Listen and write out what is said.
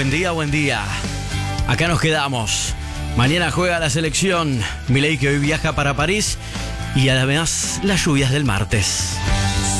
Buen día, buen día. Acá nos quedamos. Mañana juega la selección. Milei que hoy viaja para París. Y además las lluvias del martes.